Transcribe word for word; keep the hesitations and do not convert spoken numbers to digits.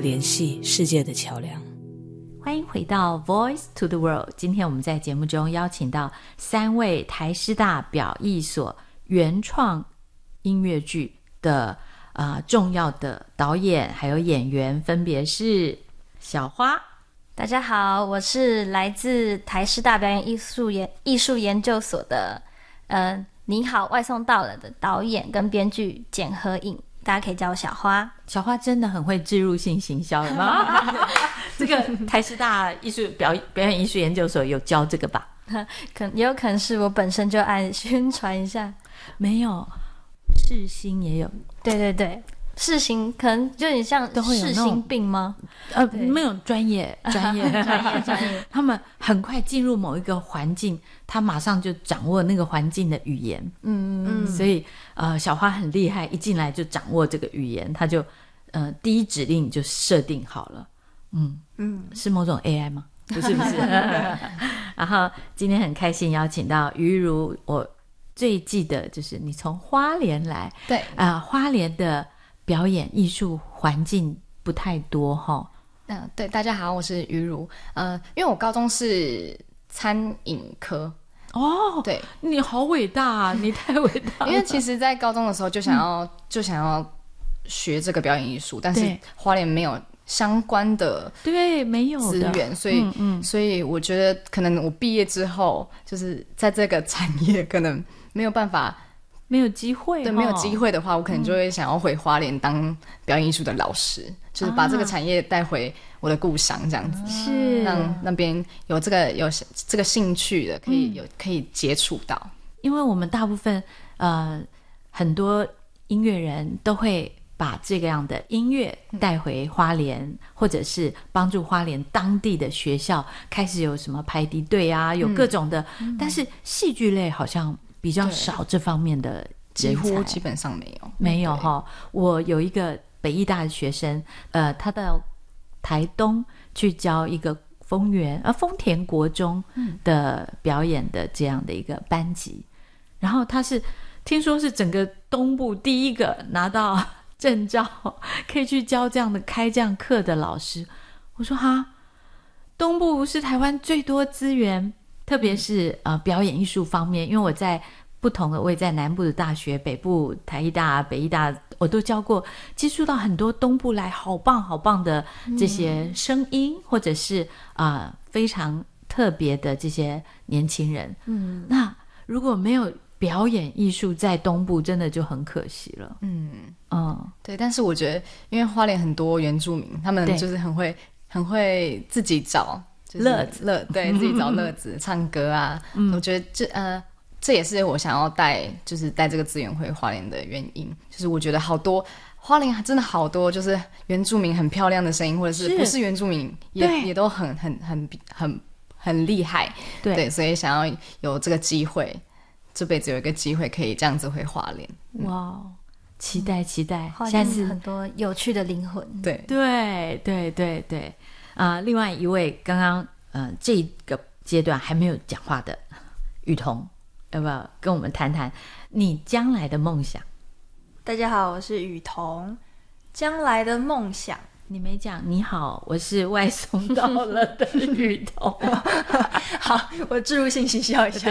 联系世界的桥梁。 欢迎回到 Voice to the World。 今天我们在节目中邀请到三位台师大表艺所原创音乐剧的、呃、重要的导演还有演员，分别是小花。 大家好，我是来自台师大表演艺术研艺术研究所的呃，你好外送到了的导演跟编剧简和颖，大家可以叫我小花。 小花真的很会置入性行销了吗？这个台师大艺术表表演艺术研究所有教这个吧？ 可也有可能是我本身就爱宣传一下。 没有，世新也有。 对对对，世新可能就有点像世新病吗？ 呃，没有专业专业专业专业， 他们很快进入某一个环境，他马上就掌握那个环境的语言。嗯嗯，所以呃，小花很厉害，一进来就掌握这个语言，他就呃第一指令就设定好了。嗯嗯，是某种 A I 吗？不是不是。然后今天很开心邀请到于如，我最记得就是你从花莲来， 对啊、呃，花莲的表演艺术环境不太多哈。 嗯、呃，对，大家好，我是于如。呃，因为我高中是餐饮科。 哦， 对， 你好伟大啊！你太伟大了。 因为其实在高中的时候就想要、嗯、就想要学这个表演艺术，但是花莲没有相关的对没有资源，所以嗯嗯所以我觉得可能我毕业之后就是在这个产业可能没有办法， 没有机会。 对，没有机会的话，我可能就会想要回花莲当表演艺术的老师、嗯、就是把这个产业带回我的故乡，这样子、啊、是让那边有这个有这个兴趣的可以有、嗯、可以接触到。 因为我们大部分呃很多音乐人都会把这个样的音乐带回花莲、嗯、或者是帮助花莲当地的学校开始有什么排笛队啊，有各种的、嗯、但是戏剧类好像比较少这方面的人才， 几乎基本上没有没有齁。我有一个北艺大的学生，呃，他到台东去教一个丰原呃丰田国中的表演的这样的一个班级、嗯、然后他是听说是整个东部第一个拿到证照可以去教这样的开这样课的老师。我说哈，东部是台湾最多资源，特别是呃表演艺术方面，因为我在不同的，我也在南部的大学，北部台艺大、北艺大，我都教过，接触到很多东部来好棒好棒的这些声音，嗯、或者是啊、呃、非常特别的这些年轻人。嗯，那如果没有表演艺术在东部，真的就很可惜了。嗯嗯，对。但是我觉得，因为花莲很多原住民，他们就是很会很会自己找乐子， 乐对自己找乐子，唱歌啊。嗯、我觉得这呃。这也是我想要带，就是带这个资源回花莲的原因。就是我觉得好多花莲真的好多，就是原住民很漂亮的声音，或者是不是原住民也也都很很很很很厉害。对，对，所以想要有这个机会，这辈子有一个机会可以这样子回花莲。 嗯、哇，期待期待， 花莲是很多有趣的灵魂。 对对对对对啊、呃！另外一位刚刚呃这个阶段还没有讲话的雨桐，要不要跟我们谈谈你将来的梦想？ 大家好，我是雨桐。将来的梦想， 你没讲。你好，我是外送到了的雨桐。 好，我置入性行销一下。